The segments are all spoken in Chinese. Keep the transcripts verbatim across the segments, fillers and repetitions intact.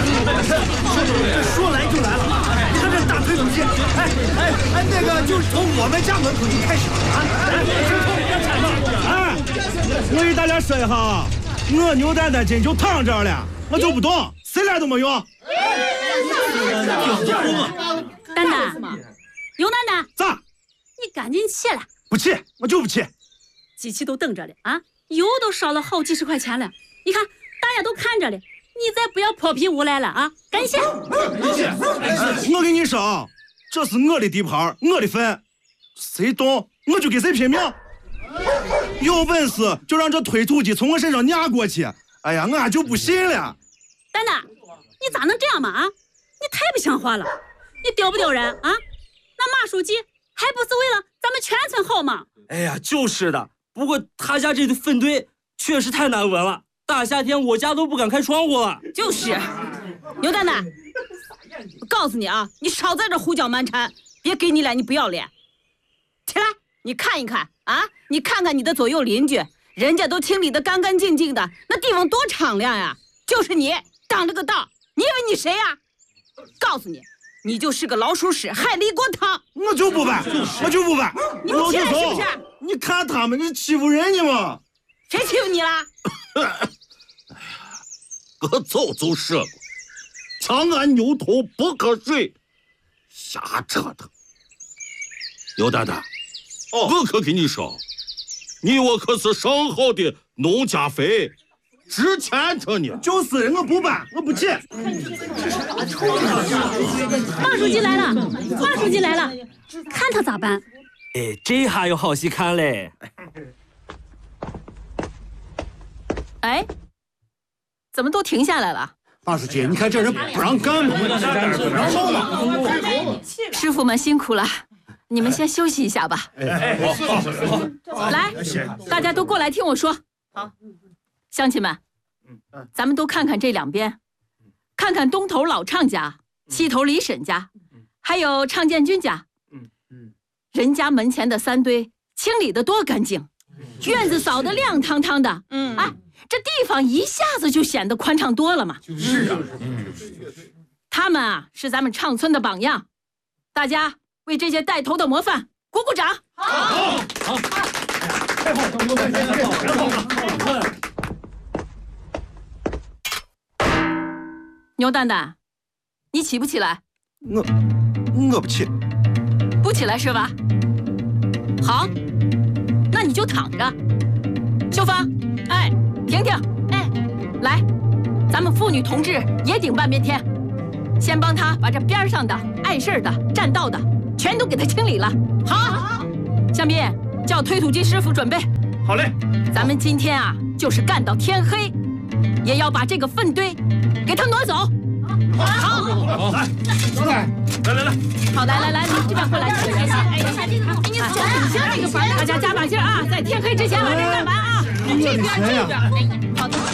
说来就来了，你看这大推土机，哎哎哎，那个就是从我们家门口就开始了啊！哎，先从我家铲吧。哎，我给大家说一下，我牛蛋蛋今就躺这儿了，我就不动，谁来都没用。 蛋蛋，牛蛋蛋， 咋？ 你赶紧起来！ 不起，我就不起。 机器都等着了啊，油都烧了好几十块钱了，你看大家都看着了。你再不要泼皮无赖了啊！感谢。 我跟你说，这是我的地盘，我的份，谁动我就跟谁拼命。有本事就让这推土机从我身上压过去。哎呀，我还就不信了。 蛋蛋，你咋能这样嘛啊？你太不像话了！你丢不丢人啊？那马书记还不是为了咱们全村好吗？ 哎呀，就是的。不过他家这粪堆确实太难闻了。大夏天我家都不敢开窗户了。 就是，牛蛋蛋，我告诉你啊，你少在这胡搅蛮缠，别给你脸，你不要脸。起来，你看一看啊，你看看你的左右邻居，人家都清理得干干净净的，那地方多敞亮呀！就是你挡了个道，你以为你谁呀？告诉你，你就是个老鼠屎，害李国汤。 我就不办，我就不办。 你不起来是不是？ 你看他们，你欺负人家嘛？ 谁欺负你了？ 哎呀，我早就说过，长安牛头不可睡，瞎折腾。牛蛋蛋，哦，我可跟你说，你我可是上好的农家肥，值钱着呢。 就是我不办，我不起。 马书记来了，马书记来了，看他咋办？ 哎，这下有好戏看嘞！ 哎，怎么都停下来了？ 马书记，你看这人不让干吗？不让闹吗？ 师傅们辛苦了，你们先休息一下吧。 哎，好， 来，大家都过来听我说。好，乡亲们，咱们都看看这两边，看看东头老畅家，西头李婶家，还有畅建军家。人家门前的三堆清理得多干净，院子扫得亮堂堂的。嗯，哎。这地方一下子就显得宽敞多了嘛。 就是啊， 他们啊是咱们畅村的榜样，大家为这些带头的模范鼓鼓掌。 好，好，太好了，太好了。 牛蛋蛋，你起不起来？ 我我不起。 不起来是吧？好，那你就躺着。秀芳，哎。婷婷，哎，来，咱们妇女同志也顶半边天，先帮他把这边上的碍事的、占道的全都给他清理了。好，向斌叫推土机师傅准备。 好嘞， 咱们今天啊，就是干到天黑，也要把这个粪堆给他挪走。好， 好，来，来，来来来， 好，来来来，你这边过来，谢谢。哎，你走，这个大家加把劲啊，在天黑之前把这干完啊。这边这边，好的。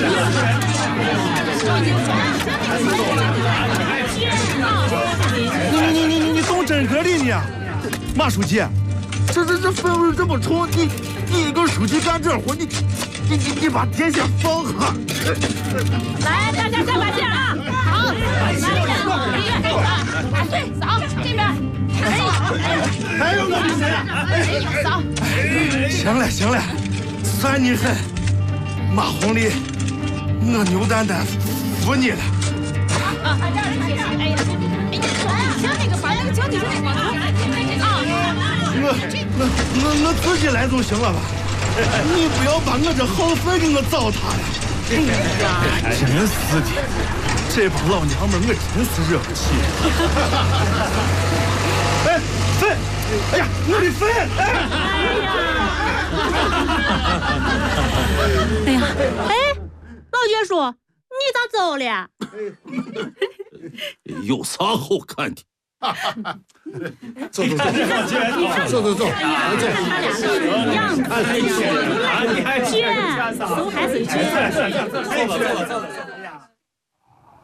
你你你你你懂真格的你？马书记，这这这氛围这么冲，你你一个书记干这活，你你你你把天线放下。 来，大家加把劲啊！好，来，对，扫这边。 还有我的谁呀？ 扫。 行了行了。算你狠，马红丽，我牛蛋蛋服你了。啊，哎呀，哎呀，行，那个把那个交给我啊。我我我我自己来就行了吧？你不要把我这好事给我糟蹋了。真是的，这帮老娘们我真是惹不起。哎，分！哎呀，我的分！ 哎，哎呀，哎，老爵叔，你咋走了？ 有啥好看的？ 走走走，走走走，来走。 他俩是一样的，卷，都还是卷。 走走走走。